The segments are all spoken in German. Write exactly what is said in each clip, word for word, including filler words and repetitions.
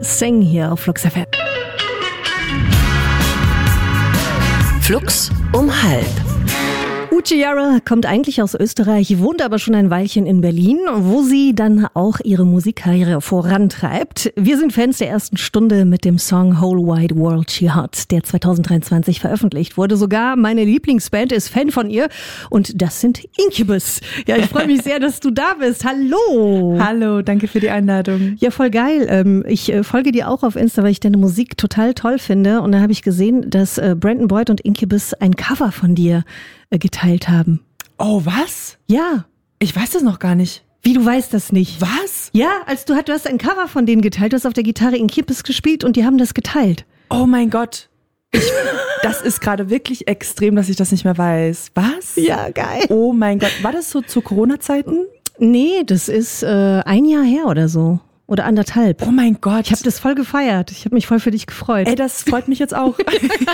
Sing hier auf Flux F M. Flux um halb. Ute Jara kommt eigentlich aus Österreich, wohnt aber schon ein Weilchen in Berlin, wo sie dann auch ihre Musikkarriere vorantreibt. Wir sind Fans der ersten Stunde mit dem Song Whole Wide World She Hot, der zwanzig dreiundzwanzig veröffentlicht wurde. Sogar meine Lieblingsband ist Fan von ihr und das sind Incubus. Ja, ich freue mich sehr, dass du da bist. Hallo! Hallo, danke für die Einladung. Ja, voll geil. Ich folge dir auch auf Insta, weil ich deine Musik total toll finde. Und da habe ich gesehen, dass Brandon Boyd und Incubus ein Cover von dir geteilt haben. Oh, was? Ja. Ich weiß das noch gar nicht. Wie, du weißt das nicht? Was? Ja, als du, du hast ein Cover von denen geteilt, du hast auf der Gitarre Incubus gespielt und die haben das geteilt. Oh mein Gott. Ich, das ist gerade wirklich extrem, dass ich das nicht mehr weiß. Was? Ja, geil. Oh mein Gott. War das so zu Corona-Zeiten? Nee, das ist äh, ein Jahr her oder so. Oder anderthalb. Oh mein Gott. Ich habe das voll gefeiert. Ich habe mich voll für dich gefreut. Ey, das freut mich jetzt auch.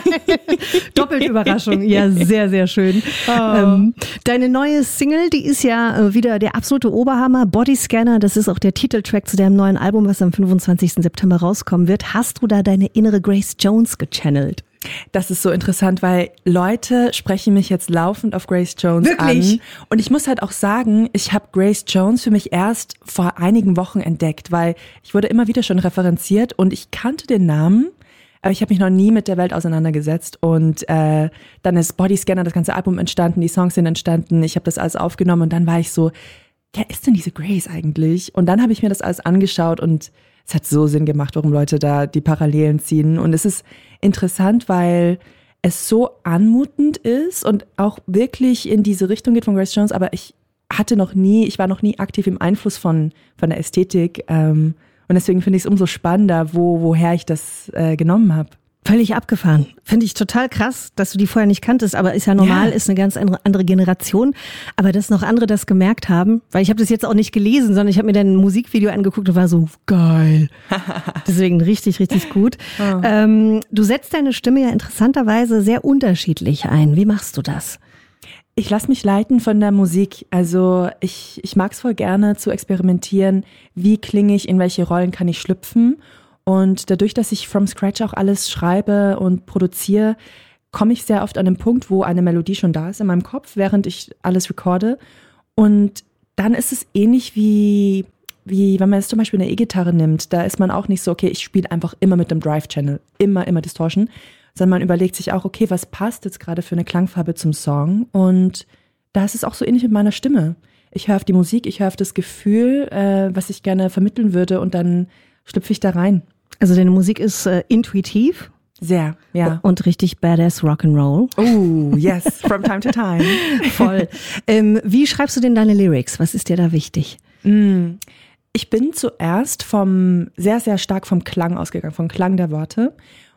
Doppelt Überraschung. Ja, sehr, sehr schön. Oh. Ähm, deine neue Single, die ist ja äh, wieder der absolute Oberhammer. Bodyscanner, das ist auch der Titeltrack zu deinem neuen Album, was am fünfundzwanzigsten September rauskommen wird. Hast du da deine innere Grace Jones gechannelt? Das ist so interessant, weil Leute sprechen mich jetzt laufend auf Grace Jones Wirklich? an. Und ich muss halt auch sagen, ich habe Grace Jones für mich erst vor einigen Wochen entdeckt, weil ich wurde immer wieder schon referenziert und ich kannte den Namen, aber ich habe mich noch nie mit der Welt auseinandergesetzt. Und äh, dann ist Bodyscanner, das ganze Album entstanden, die Songs sind entstanden, ich habe das alles aufgenommen und dann war ich so, wer ist denn diese Grace eigentlich? Und dann habe ich mir das alles angeschaut und es hat so Sinn gemacht, warum Leute da die Parallelen ziehen. Und es ist interessant, weil es so anmutend ist und auch wirklich in diese Richtung geht von Grace Jones. Aber ich hatte noch nie, ich war noch nie aktiv im Einfluss von, von der Ästhetik. Ähm, und deswegen finde ich es umso spannender, wo, woher ich das äh, genommen habe. Völlig abgefahren. Finde ich total krass, dass du die vorher nicht kanntest, aber ist ja normal, Ja. ist eine ganz andere, andere Generation. Aber dass noch andere das gemerkt haben, weil ich habe das jetzt auch nicht gelesen, sondern ich habe mir dein Musikvideo angeguckt und war so, geil. Deswegen richtig, richtig gut. Oh. Ähm, du setzt deine Stimme ja interessanterweise sehr unterschiedlich ein. Wie machst du das? Ich lasse mich leiten von der Musik. Also ich, ich mag es voll gerne zu experimentieren. Wie klinge ich, in welche Rollen kann ich schlüpfen? Und dadurch, dass ich from scratch auch alles schreibe und produziere, komme ich sehr oft an den Punkt, wo eine Melodie schon da ist in meinem Kopf, während ich alles recorde. Und dann ist es ähnlich wie, wie wenn man jetzt zum Beispiel eine E-Gitarre nimmt. Da ist man auch nicht so, okay, ich spiele einfach immer mit dem Drive-Channel, immer, immer Distortion. Sondern man überlegt sich auch, okay, was passt jetzt gerade für eine Klangfarbe zum Song? Und da ist es auch so ähnlich mit meiner Stimme. Ich höre auf die Musik, ich höre auf das Gefühl, äh, was ich gerne vermitteln würde und dann schlüpfe ich da rein. Also deine Musik ist äh, intuitiv. Sehr, ja. Und richtig badass Rock'n'Roll. Oh, yes, from time to time. Voll. ähm, wie schreibst du denn deine Lyrics? Was ist dir da wichtig? Mm, ich bin zuerst vom sehr, sehr stark vom Klang ausgegangen, vom Klang der Worte.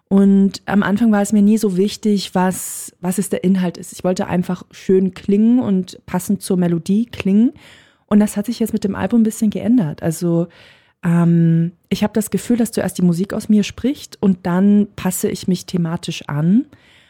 Und am Anfang war es mir nie so wichtig, was, was es der Inhalt ist. Ich wollte einfach schön klingen und passend zur Melodie klingen. Und das hat sich jetzt mit dem Album ein bisschen geändert. Also Ähm, ich habe das Gefühl, dass zuerst die Musik aus mir spricht und dann passe ich mich thematisch an.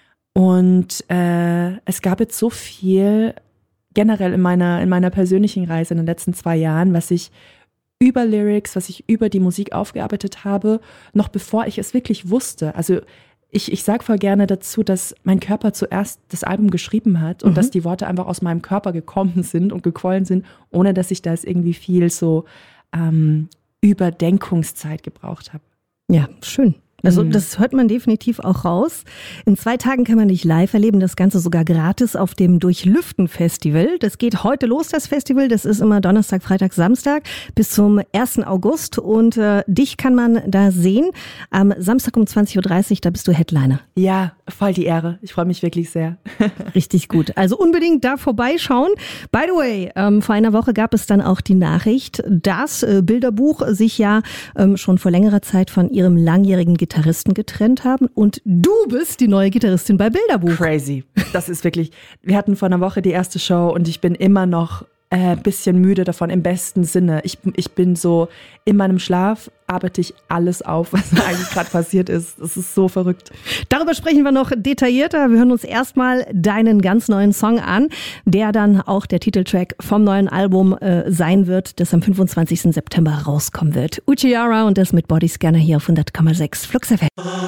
Und äh, es gab jetzt so viel generell in meiner, in meiner persönlichen Reise in den letzten zwei Jahren, was ich über Lyrics, was ich über die Musik aufgearbeitet habe, noch bevor ich es wirklich wusste. Also ich, ich sage voll gerne dazu, dass mein Körper zuerst das Album geschrieben hat und mhm. dass die Worte einfach aus meinem Körper gekommen sind und gequollen sind, ohne dass ich da jetzt irgendwie viel so ähm, Überdenkungszeit gebraucht habe. Ja, schön. Also Mhm. das hört man definitiv auch raus. In zwei Tagen kann man dich live erleben, das Ganze sogar gratis auf dem Durchlüften-Festival. Das geht heute los, das Festival. Das ist immer Donnerstag, Freitag, Samstag bis zum ersten August. Und äh, dich kann man da sehen. Am Samstag um zwanzig Uhr dreißig, da bist du Headliner. Ja, voll die Ehre. Ich freue mich wirklich sehr. Richtig gut. Also unbedingt da vorbeischauen. By the way, ähm, vor einer Woche gab es dann auch die Nachricht, dass äh, Bilderbuch sich ja ähm, schon vor längerer Zeit von ihrem langjährigen Gitarristen getrennt haben und du bist die neue Gitarristin bei Bilderbuch. Crazy. Das ist wirklich, wir hatten vor einer Woche die erste Show und ich bin immer noch äh, bisschen müde davon, im besten Sinne. Ich, ich bin so, in meinem Schlaf arbeite ich alles auf, was eigentlich gerade passiert ist. Das ist so verrückt. Darüber sprechen wir noch detaillierter. Wir hören uns erstmal deinen ganz neuen Song an, der dann auch der Titeltrack vom neuen Album äh, sein wird, das am fünfundzwanzigsten September rauskommen wird. Uchiara und das mit Bodyscanner hier auf hundert Komma sechs Flux F M.